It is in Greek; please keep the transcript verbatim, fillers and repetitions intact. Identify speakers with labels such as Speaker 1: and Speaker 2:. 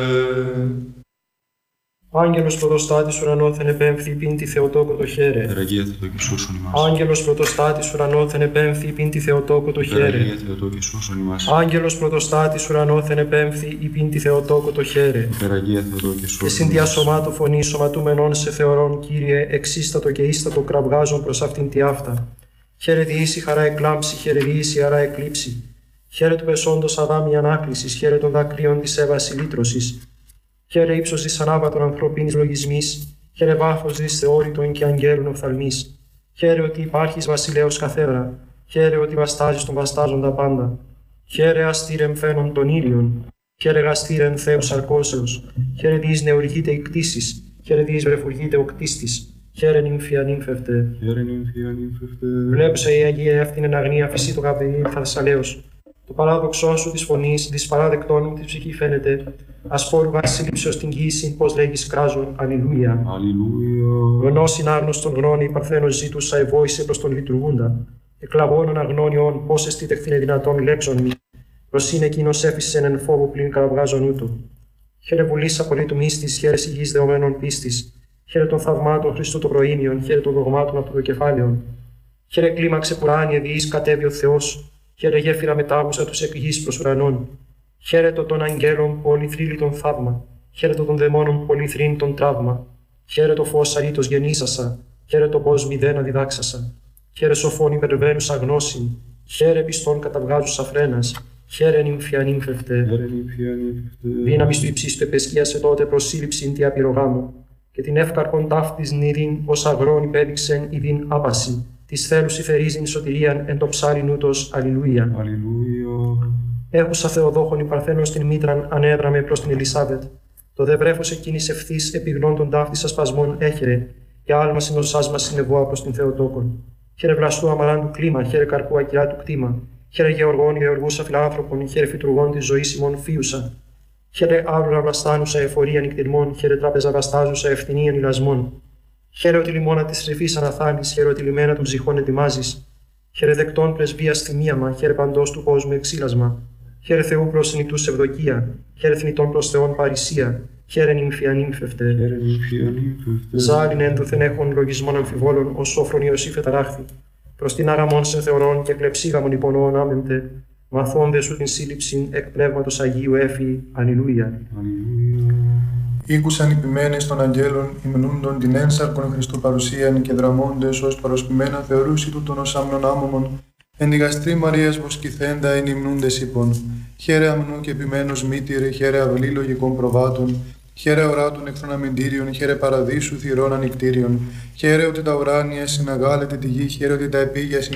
Speaker 1: Άγγελος πρωτοστάτης ουρανόθεν επέμφθη πίντη Θεοτόκο το χαίρε.
Speaker 2: Περαγία Θεοτόκε σώσον ημάς.
Speaker 1: Άγγελος πρωτοστάτης ουρανόθεν επέμφθη πίντη Θεοτόκο το χαίρε.
Speaker 2: Περαγία Θεοτόκε σώσον ημάς.
Speaker 1: Άγγελος πρωτοστάτης ουρανόθεν επέμφθη πίντη Θεοτόκο το χαίρε.
Speaker 2: Περαγία Θεοτόκε σώσον
Speaker 1: Εσύν διασωμάτου φωνή σωματούμενον σε θεωρών, Κύριε, εξίστατο και ίστατο κραυγάζον προς αυτήν τη αυτά. Χαίρε διήσει χαρά εκλάμψη, χαίρε διήσει χαρά εκλείψη. Χαίρε του πεσόντος αδάμι ανάκλησης, χαίρε των δακρύων της έβαση λύτρωσης. Χαίρε ύψος της ανάβατων ανθρωπίνης λογισμής, χαίρε βάθος της θεώρητων και αγγέλων οφθαλμής. Χαίρε ότι υπάρχεις βασιλέως καθέδρα, χαίρε ότι βαστάζεις τον βαστάζοντα πάντα. Χαίρε αστήρεμ φαίνον των ήλιων, χαίρε γαστήρεμ Θεός αρκώσεως, χαίρε διείς νεουργείται η κτήσης, χαίρε διείς βρεφουργείται ο κτίστης. Χαίρε νύμφια νύμφευτε.
Speaker 2: Χαίρε νύμφια νύμφευτε.
Speaker 1: Βλέπουσα η Αγία εύθυνεν αγνία φυσί το Γαβριήλ Θαρσαλέως. Το παράδοξό σου της φωνής, της παράδεκτών μου της ψυχή φαίνεται. Ασπόρου σύλληψεως την γύση, πως λέγεις κράζον, αλληλούια.
Speaker 2: Αλληλούια.
Speaker 1: Γνώσιν άγνωστον γνώνη, παρθένος ζήτουσα ευόησε προς τον λειτουργούντα. Εκλαβώνων αγνώνιον, πως εστίτεχθηνε δυνατόν λέξον μη. Προς είναι εκείνος έφυσεν εν φόβο πλην καραβγάζον ούτω. Χαίρε βουλής απολύτου μύστης, χαίρε υγιής δεωμένων πίστης. Χαίρε των θαυμάτων Χριστού των προήμιων, χαίρε των δογμάτων από το κεφάλαιον. Χαίρε κλίμαξε πουράνιε διείς κατέβει ο Θεός. Χαίρε γέφυρα μετάγουσα τους εκ γης προς ουρανών. Χαίρετο των αγγέλων πολυθρύλιτον θαύμα. Χαίρετο των δαιμόνων πολυθρύνητον τραύμα. Χαίρετο φως αρήτως γεννήσασα. Χαίρετο πως μηδένα διδάξασα. Χαίρε σοφών υπερβαίνουσα γνώσιν. Χαίρε πιστών καταβγάζουσα φρένας. Χαίρε νύμφια νύμφευτε. Δύναμις του υψίστου επεσκίασε τότε προσύλληψην τη απειρογάμου. Και την εύκαρπον ταύτης νηρήν ως αγρόν υπέδειξεν ειδήν άπαση. Της θέλους υφερίζειν σωτηρίαν εν το ψάριν ούτως, αλληλούια.
Speaker 2: Αλληλούια.
Speaker 1: Έχουσα Θεοδόχον η Παρθένον στην μήτραν ανέδραμε προς την Ελισάβετ. Το δε βρέφος εκείνης ευθύς επιγνών των ταύτης ασπασμών έχερε, και άλμα συνοσάς μας συνεβόα προς την Θεοτόκον. Χαίρε βλαστού αμαράν του κλίμα, χαίρε καρπού ακυρά του κτήμα. Χαίρε γεωργών γεωργούσα φιλάνθρωπον, χαίρε φυτουργών της ζωής ημών φίουσα. Χαίρε άβλουρα βλαστάνουσα εφορία νικτυρμών, χαίρε τράπεζα βαστάζουσα ευθυνίαν ηλασμών. Χαίρε ότι λιμόνα της ρηφής αναθάνεις, χαίρε ότι λιμένα των ψυχών ετοιμάζεις. Χαίρε δεκτών πρεσβείας θυμίαμα, χαίρε παντός του κόσμου εξήλασμα. Χαίρε Θεού προς νητούς ευδοκία, χαίρε θνητών προς Θεόν παρησία. Χαίρε νύμφια νύμφευτε. Ζάλιν ένδουθεν έχων λογισμών αμφιβόλων, ως σόφρον Ιωσήφ εταράχθη. Προς την άραμον σε θεωρών και κλεψίγαμον υπονοών άμεμπτε. Μαθώνde σου την σύλληψην εκ πνεύματος Αγίου έφη. Αλληλούια.
Speaker 3: Ήκουσαν οι ποιμένες των αγγέλων, υμνούντων την ένσαρκον Χριστού παρουσίαν και δραμώντες ως παροσκημένα θεωρούσι τούτον ως άμνον άμωμον. Εν τη γαστρή Μαρίας βοσκηθέντα εν υμνούντες είπων. Χαίρε αμνού και ποιμένος μήτηρε, χαίρε αυλή λογικών προβάτων. Χαίρε οράτων εχθρών αμυντήριων, χαίρε παραδείσου θυρών ανικτήριων. Χαίρε ότι τα ουράνια συναγάλετε τη γη, χαίρε ότι τα επίγεια